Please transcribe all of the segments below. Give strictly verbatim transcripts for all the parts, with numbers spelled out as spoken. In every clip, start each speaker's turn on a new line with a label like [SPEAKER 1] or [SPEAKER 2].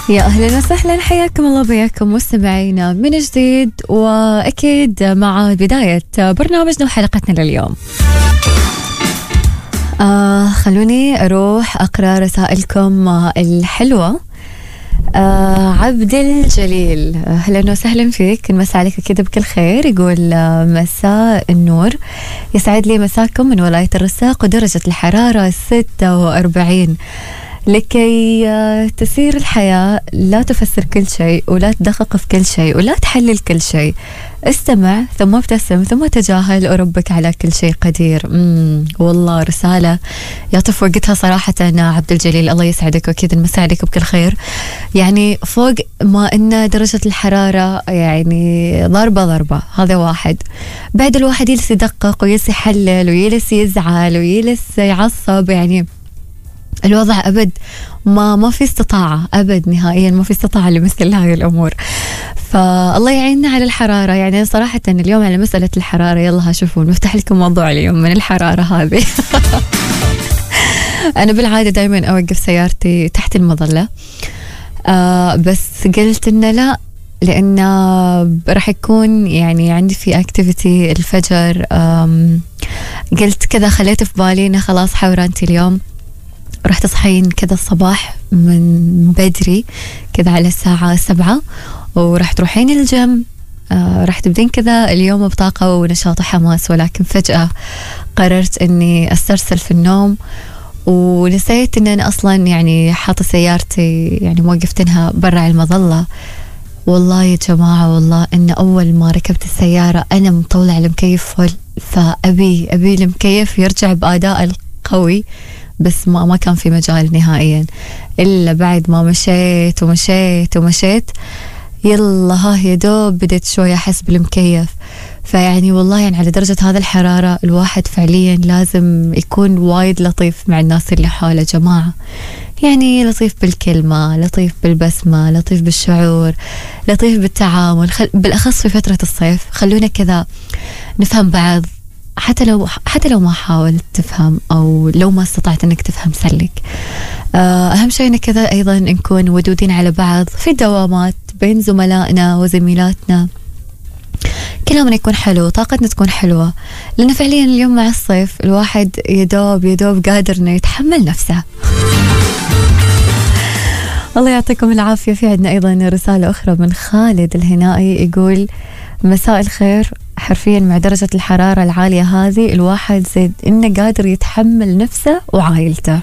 [SPEAKER 1] يا أهلا وسهلا، حياكم الله بياكم مستمعينا من جديد، وأكيد مع بداية برنامجنا وحلقتنا لليوم. آه خلوني أروح أقرأ رسائلكم الحلوة. آه عبد الجليل، أهلا وسهلا فيك، نمسي عليك كده بكل خير. يقول آه مساء النور، يسعد لي مساكم من ولاية الرساق، ودرجة الحرارة ستة وأربعين. لكي تسير الحياة لا تفسر كل شيء، ولا تدقق في كل شيء، ولا تحلل كل شيء. استمع ثم ابتسم ثم تجاهل، وربك على كل شيء قدير. مم. والله رسالة يعطف وقتها صراحة. عبد الجليل الله يسعدك، وأكيد نمسي عليك بكل خير. يعني فوق ما أن درجة الحرارة يعني ضربة ضربة، هذا واحد. بعد الواحد يلس يدقق ويلس يحلل ويلس يزعل ويلس يعصب، يعني الوضع أبد ما ما في استطاعة، أبد نهائيا ما في استطاعة لمثل هذه الأمور. فالله يعيننا على الحرارة. يعني صراحة اليوم على مسألة الحرارة، يلا شوفوا نفتح لكم موضوع اليوم من الحرارة هذه. أنا بالعادة دائما أوقف سيارتي تحت المظلة، آه بس قلت إن لا، لأن راح يكون يعني عندي في أكتيفيتي الفجر. قلت كذا، خليت في بالي إنه خلاص حورانتي اليوم، رحت تصحين كذا الصباح من بدري كذا على الساعة سبعة، ورحت تروحين الجيم. آه رحت تبدين كذا اليوم بطاقة ونشاط وحماس، ولكن فجأة قررت أني أسترسل في النوم، ونسيت أن أنا أصلا يعني حاطة سيارتي يعني موقفتنها برا المظلة. والله يا جماعة، والله أن أول ما ركبت السيارة أنا مطولع المكيف فل، فأبي أبي المكيف يرجع بأداء القوي، بس ما ما كان في مجال نهائيا. إلا بعد ما مشيت ومشيت ومشيت، يلا ها يا دوب بديت شوية أحس بالمكيف. فيعني والله يعني على درجة هذا الحرارة الواحد فعليا لازم يكون وايد لطيف مع الناس اللي حوله جماعة. يعني لطيف بالكلمة، لطيف بالبسمة، لطيف بالشعور، لطيف بالتعامل. خل... بالأخص في فترة الصيف خلونا كذا نفهم بعض، حتى لو حتى لو ما حاولت تفهم، أو لو ما استطعت أنك تفهم سلك. أهم شيء كذا أيضا نكون ودودين على بعض في الدوامات بين زملائنا وزميلاتنا. كلامنا يكون حلو، طاقتنا تكون حلوة، لأن فعليا اليوم مع الصيف الواحد يدوب يدوب قادر أنه يتحمل نفسه. الله يعطيكم العافية. في عندنا أيضا رسالة أخرى من خالد الهنائي، يقول مساء الخير. حرفيا مع درجة الحرارة العالية هذه الواحد زيد إنه قادر يتحمل نفسه وعائلته.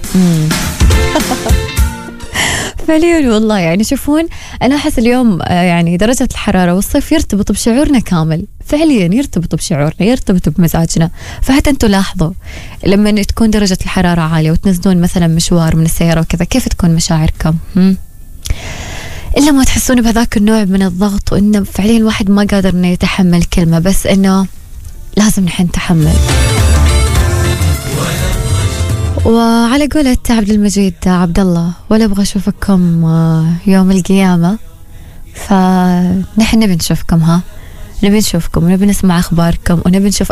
[SPEAKER 1] فعليا والله يعني شوفون، أنا أحس اليوم يعني درجة الحرارة والصيف يرتبط بشعورنا كامل، فعليا يرتبط بشعورنا، يرتبط بمزاجنا. فحتى أنتوا لاحظوا لما تكون درجة الحرارة عالية وتنزلون مثلا مشوار من السيارة وكذا، كيف تكون مشاعركم؟ هم؟ إلا ما تحسون بهذاك النوع من الضغط، وإنه فعليا الواحد ما قادر إنه يتحمل كلمة، بس إنه لازم نحن نتحمل. وعلى قولة عبد المجيد عبد الله، ولا أبغى أشوفكم يوم القيامة، فنحن نبي نشوفكم. ها نبي نشوفكم ونبي نسمع أخباركم ونبي نشوف